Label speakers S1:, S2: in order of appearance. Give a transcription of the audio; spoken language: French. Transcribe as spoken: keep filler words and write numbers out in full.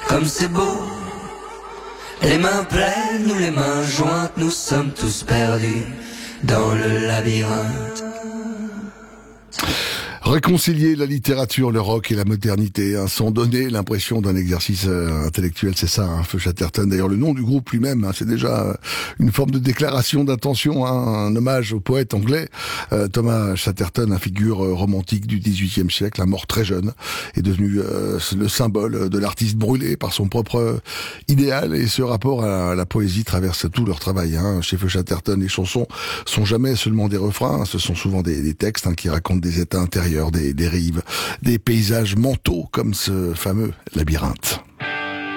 S1: comme c'est beau. Les mains pleines ou les mains jointes, nous sommes tous perdus dans le labyrinthe.
S2: Réconcilier la littérature, le rock et la modernité, hein, sans donner l'impression d'un exercice euh, intellectuel, c'est ça, hein, Feu Chatterton. D'ailleurs, le nom du groupe lui-même, hein, c'est déjà euh, une forme de déclaration d'intention, hein, un hommage au poète anglais euh, Thomas Chatterton, une figure euh, romantique du dix-huitième siècle, un mort très jeune, est devenu euh, le symbole de l'artiste brûlé par son propre euh, idéal. Et ce rapport à la poésie traverse tout leur travail. Hein. Chez Feu Chatterton, les chansons sont jamais seulement des refrains, hein, ce sont souvent des, des textes hein, qui racontent des états intérieurs, des dérives, des paysages mentaux comme ce fameux labyrinthe.